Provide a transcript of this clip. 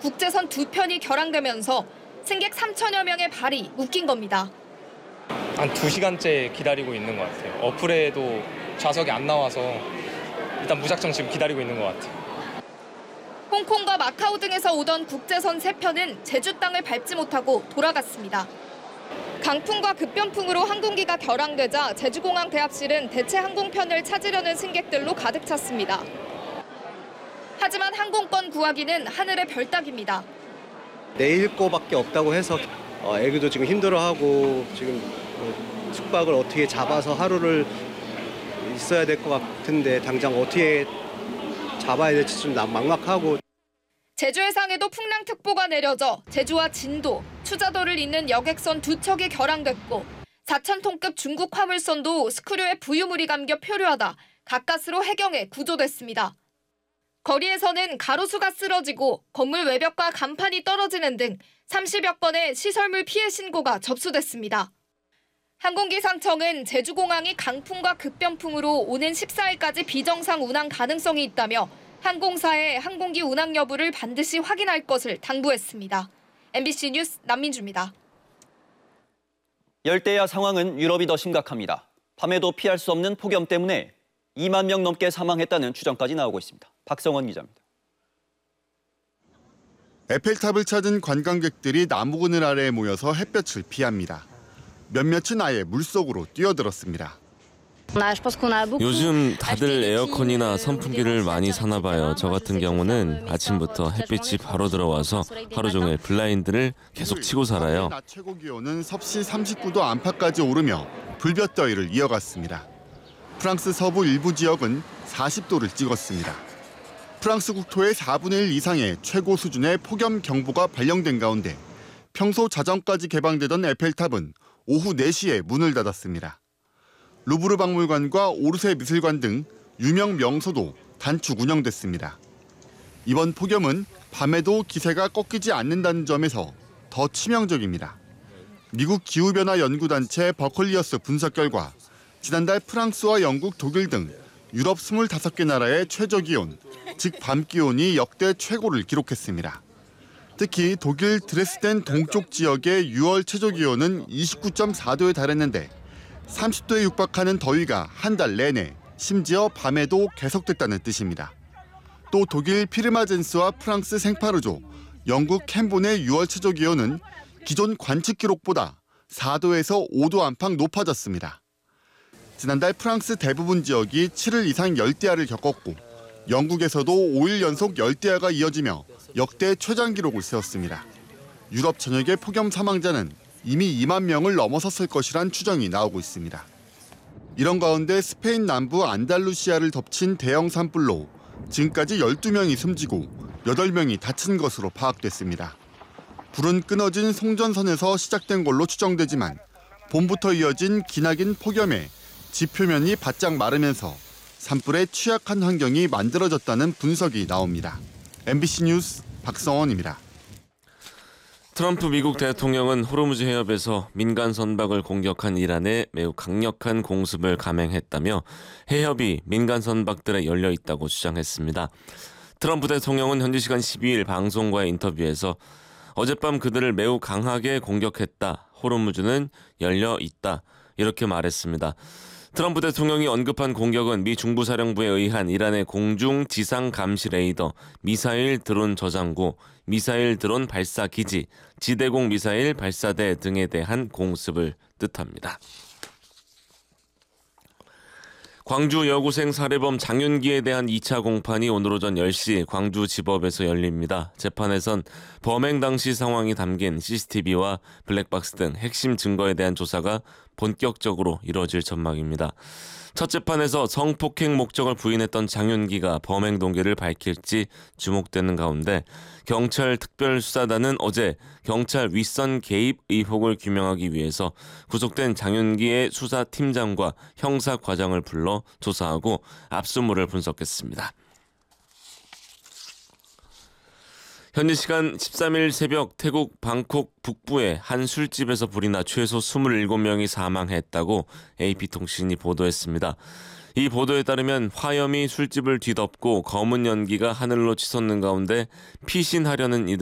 국제선 두 편이 결항되면서 승객 3천여 명의 발이 묶인 겁니다. 한 2시간째 기다리고 있는 것 같아요. 어플에도 좌석이 안 나와서 일단 무작정 지금 기다리고 있는 것 같아요. 홍콩과 마카오 등에서 오던 국제선 3편은 제주 땅을 밟지 못하고 돌아갔습니다. 강풍과 급변풍으로 항공기가 결항되자 제주공항 대합실은 대체 항공편을 찾으려는 승객들로 가득 찼습니다. 하지만 항공권 구하기는 하늘의 별 따기입니다. 내일 거밖에 없다고 해서 애기도 지금 힘들어하고 지금 숙박을 어떻게 잡아서 하루를 있어야 될 것 같은데 당장 어떻게 잡아야 될지 좀 막막하고. 제주 해상에도 풍랑특보가 내려져 제주와 진도, 추자도를 잇는 여객선 2척이 결항됐고 4,000톤급 중국 화물선도 스크류에 부유물이 감겨 표류하다 가까스로 해경에 구조됐습니다. 거리에서는 가로수가 쓰러지고 건물 외벽과 간판이 떨어지는 등 30여 건의 시설물 피해 신고가 접수됐습니다. 항공기상청은 제주공항이 강풍과 급변풍으로 오는 14일까지 비정상 운항 가능성이 있다며 항공사의 항공기 운항 여부를 반드시 확인할 것을 당부했습니다. MBC 뉴스 남민주입니다. 열대야 상황은 유럽이 더 심각합니다. 밤에도 피할 수 없는 폭염 때문에 2만 명 넘게 사망했다는 추정까지 나오고 있습니다. 박성원 기자입니다. 에펠탑을 찾은 관광객들이 나무 그늘 아래에 모여서 햇볕을 피합니다. 몇몇은 아예 물속으로 뛰어들었습니다. 요즘 다들 에어컨이나 선풍기를 많이 사나 봐요. 저 같은 경우는 아침부터 햇빛이 바로 들어와서 하루 종일 블라인드를 계속 치고 살아요. 낮 최고 기온은 섭씨 39도 안팎까지 오르며 불볕더위를 이어갔습니다. 프랑스 서부 일부 지역은 40도를 찍었습니다. 프랑스 국토의 4분의 1 이상의 최고 수준의 폭염 경보가 발령된 가운데 평소 자정까지 개방되던 에펠탑은 오후 4시에 문을 닫았습니다. 루브르 박물관과 오르세 미술관 등 유명 명소도 단축 운영됐습니다. 이번 폭염은 밤에도 기세가 꺾이지 않는다는 점에서 더 치명적입니다. 미국 기후변화 연구단체 버클리어스 분석 결과 지난달 프랑스와 영국, 독일 등 유럽 25개 나라의 최저기온, 즉 밤 기온이 역대 최고를 기록했습니다. 특히 독일 드레스덴 동쪽 지역의 6월 최저기온은 29.4도에 달했는데 30도에 육박하는 더위가 한 달 내내 심지어 밤에도 계속됐다는 뜻입니다. 또 독일 피르마젠스와 프랑스 생파르조, 영국 캔본의 6월 최저기온은 기존 관측 기록보다 4도에서 5도 안팎 높아졌습니다. 지난달 프랑스 대부분 지역이 7일 이상 열대야를 겪었고 영국에서도 5일 연속 열대야가 이어지며 역대 최장 기록을 세웠습니다. 유럽 전역의 폭염 사망자는 이미 2만 명을 넘어섰을 것이란 추정이 나오고 있습니다. 이런 가운데 스페인 남부 안달루시아를 덮친 대형 산불로 지금까지 12명이 숨지고 8명이 다친 것으로 파악됐습니다. 불은 끊어진 송전선에서 시작된 걸로 추정되지만 봄부터 이어진 기나긴 폭염에 지표면이 바짝 마르면서 산불에 취약한 환경이 만들어졌다는 분석이 나옵니다. MBC 뉴스 박성원입니다. 트럼프 미국 대통령은 호르무즈 해협에서 민간 선박을 공격한 이란에 매우 강력한 공습을 감행했다며 해협이 민간 선박들에 열려 있다고 주장했습니다. 트럼프 대통령은 현지 시간 12일 방송과의 인터뷰에서 어젯밤 그들을 매우 강하게 공격했다. 호르무즈는 열려 있다. 이렇게 말했습니다. 트럼프 대통령이 언급한 공격은 미 중부사령부에 의한 이란의 공중 지상 감시 레이더, 미사일 드론 저장고, 미사일 드론 발사 기지, 지대공 미사일 발사대 등에 대한 공습을 뜻합니다. 광주 여고생 살해범 장윤기에 대한 2차 공판이 오늘 오전 10시 광주지법에서 열립니다. 재판에선 범행 당시 상황이 담긴 CCTV와 블랙박스 등 핵심 증거에 대한 조사가 본격적으로 이뤄질 전망입니다. 첫 재판에서 성폭행 목적을 부인했던 장윤기가 범행 동기를 밝힐지 주목되는 가운데 경찰 특별수사단은 어제 경찰 윗선 개입 의혹을 규명하기 위해서 구속된 장윤기의 수사팀장과 형사과장을 불러 조사하고 압수물을 분석했습니다. 현지 시간 13일 새벽 태국 방콕 북부의 한 술집에서 불이 나 최소 27명이 사망했다고 AP통신이 보도했습니다. 이 보도에 따르면 화염이 술집을 뒤덮고 검은 연기가 하늘로 치솟는 가운데 피신하려는 이들